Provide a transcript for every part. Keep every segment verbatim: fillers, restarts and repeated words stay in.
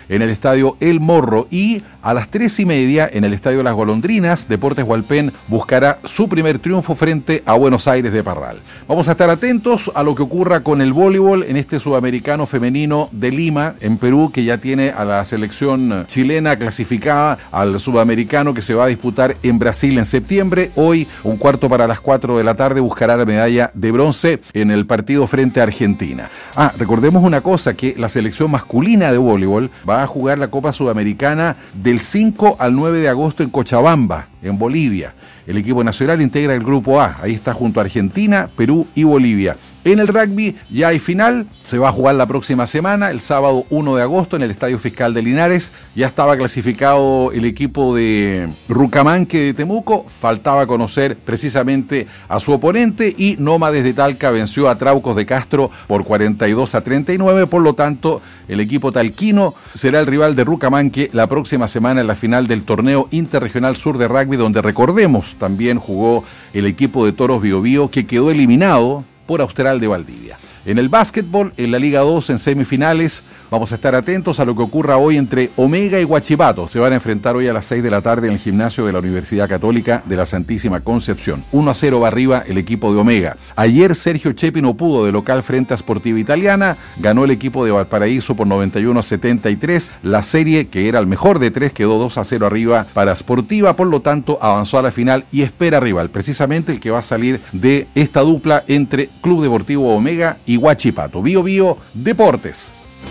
en el estadio El Morro. Y a las tres y media en el estadio Las Golondrinas, Deportes Hualpén buscará su primer triunfo frente a Buenos Aires de Parral. Vamos a estar atentos a lo que ocurra con el voleibol en este sudamericano femenino de Lima, en Perú, que ya tiene a la selección chilena clasificada al sudamericano que se va a disputar en Brasil en septiembre. Hoy, un cuarto para las cuatro de la tarde, buscará la medalla de bronce en el partido frente a Argentina. Ah, recordemos una cosa, que la selección masculina de voleibol va a jugar la Copa Sudamericana del cinco al nueve de agosto en Cochabamba, en Bolivia. El equipo nacional integra el grupo A, ahí está junto a Argentina, Perú y Bolivia. En el rugby ya hay final, se va a jugar la próxima semana, el sábado uno de agosto en el Estadio Fiscal de Linares. Ya estaba clasificado el equipo de Rucamanque de Temuco, faltaba conocer precisamente a su oponente y Nómades de Talca venció a Traucos de Castro por cuarenta y dos a treinta y nueve, por lo tanto el equipo talquino será el rival de Rucamanque la próxima semana en la final del Torneo Interregional Sur de Rugby, donde recordemos también jugó el equipo de Toros Biobío, que quedó eliminado por Austral de Valdivia. En el básquetbol, en la Liga dos, en semifinales, vamos a estar atentos a lo que ocurra hoy entre Omega y Huachipato. Se van a enfrentar hoy a las seis de la tarde en el gimnasio de la Universidad Católica de la Santísima Concepción. uno a cero va arriba el equipo de Omega. Ayer Sergio Chepi no pudo de local frente a Sportiva Italiana. Ganó el equipo de Valparaíso por noventa y uno a setenta y tres. La serie, que era el mejor de tres, quedó dos a cero arriba para Sportiva. Por lo tanto, avanzó a la final y espera rival, precisamente el que va a salir de esta dupla entre Club Deportivo Omega y Huachipato. Bio Bio Deportes.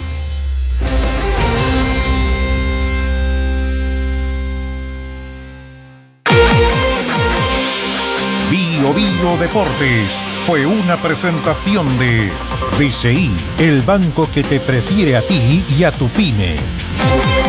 Bio Bio Deportes fue una presentación de B C I, el banco que te prefiere a ti y a tu pyme.